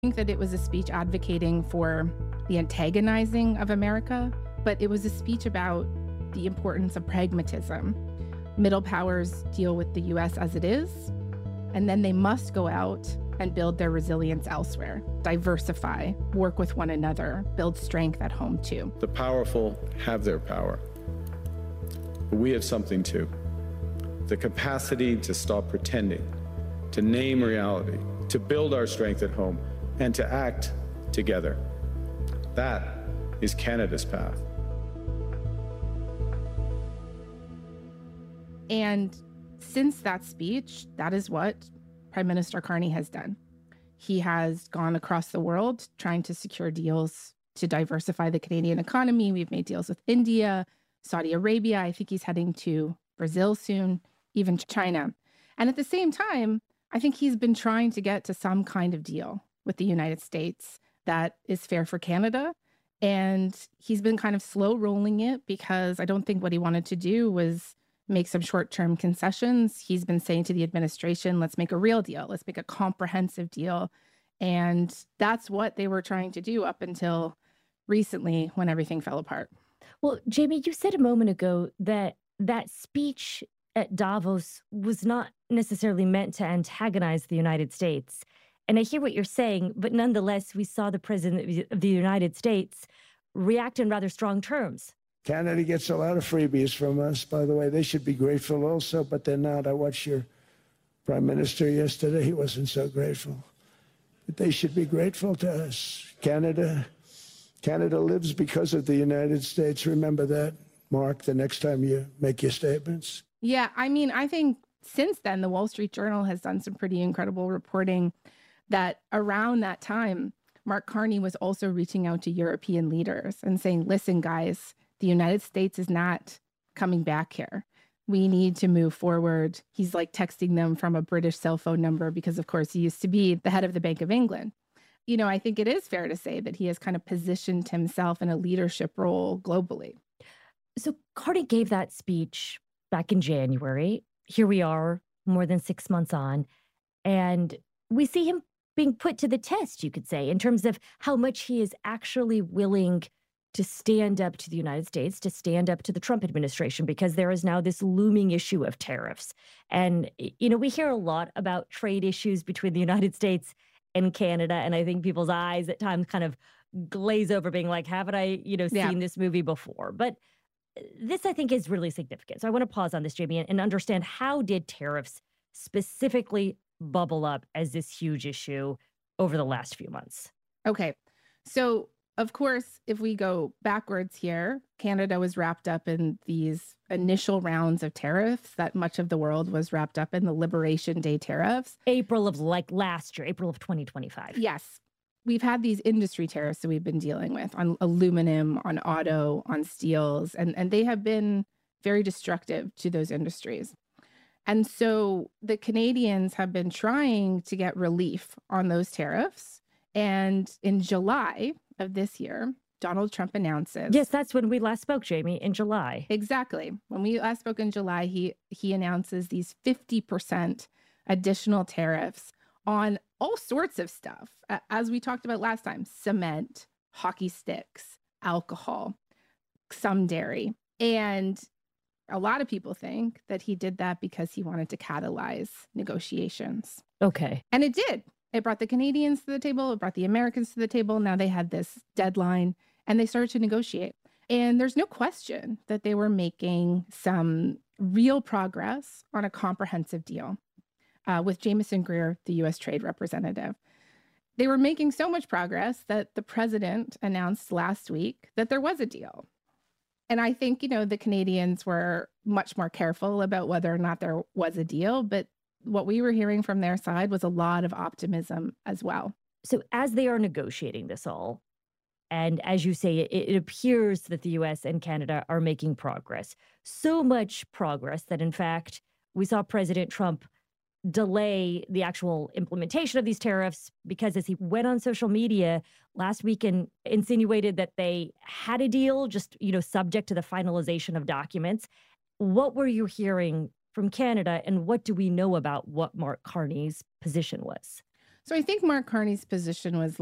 think that it was a speech advocating for the antagonizing of America, but it was a speech about the importance of pragmatism. Middle powers deal with the U.S. as it is, and then they must go out and build their resilience elsewhere, diversify, work with one another, build strength at home too. The powerful have their power, but we have something too. The capacity to stop pretending, to name reality, to build our strength at home, and to act together. That is Canada's path. And since that speech, that is what Prime Minister Carney has done. He has gone across the world trying to secure deals to diversify the Canadian economy. We've made deals with India, Saudi Arabia. I think he's heading to Brazil soon, even China. And at the same time, I think he's been trying to get to some kind of deal with the United States that is fair for Canada. And he's been kind of slow rolling it because I don't think what he wanted to do was make some short-term concessions. He's been saying to the administration, let's make a real deal. Let's make a comprehensive deal. And that's what they were trying to do up until recently when everything fell apart. Well, Jamie, you said a moment ago that that speech at Davos was not necessarily meant to antagonize the United States. And I hear what you're saying, but nonetheless, we saw the president of the United States react in rather strong terms. Canada gets a lot of freebies from us, by the way. They should be grateful also, but they're not. I watched your prime minister yesterday. He wasn't so grateful. But they should be grateful to us. Canada lives because of the United States. Remember that, Mark, the next time you make your statements. Yeah, I mean, I think since then, the Wall Street Journal has done some pretty incredible reporting that around that time, Mark Carney was also reaching out to European leaders and saying, listen, guys, the United States is not coming back here. We need to move forward. He's like texting them from a British cell phone number because, of course, he used to be the head of the Bank of England. You know, I think it is fair to say that he has kind of positioned himself in a leadership role globally. So Carney gave that speech back in January. Here we are, more than 6 months on, and we see him being put to the test, you could say, in terms of how much he is actually willing to stand up to the United States, to stand up to the Trump administration, because there is now this looming issue of tariffs. And, you know, we hear a lot about trade issues between the United States and Canada, and I think people's eyes at times kind of glaze over being like, haven't I, seen this movie before? But this, I think, is really significant. So I want to pause on this, Jamie, and understand, how did tariffs specifically bubble up as this huge issue over the last few months? Okay. So, of course, if we go backwards here, Canada was wrapped up in these initial rounds of tariffs that much of the world was wrapped up in, the Liberation Day tariffs. April of last year, April of 2025. Yes. We've had these industry tariffs that we've been dealing with on aluminum, on auto, on steels, and they have been very destructive to those industries. And so the Canadians have been trying to get relief on those tariffs. And in July of this year, Donald Trump announces. Yes, that's when we last spoke, Jamie, in July. Exactly. When we last spoke in July, he announces these 50% additional tariffs on all sorts of stuff. As we talked about last time, cement, hockey sticks, alcohol, some dairy. And a lot of people think that he did that because he wanted to catalyze negotiations. Okay. And it did. It brought the Canadians to the table. It brought the Americans to the table. Now they had this deadline and they started to negotiate. And there's no question that they were making some real progress on a comprehensive deal with Jamieson Greer, the U.S. Trade Representative. They were making so much progress that the president announced last week that there was a deal. And I think, the Canadians were much more careful about whether or not there was a deal. But what we were hearing from their side was a lot of optimism as well. So as they are negotiating this all, and as you say, it appears that the U.S. and Canada are making progress. So much progress that, in fact, we saw President Trump delay the actual implementation of these tariffs because, as he went on social media last week and insinuated that they had a deal, just, subject to the finalization of documents. What were you hearing from Canada, and what do we know about what Mark Carney's position was? So I think Mark Carney's position was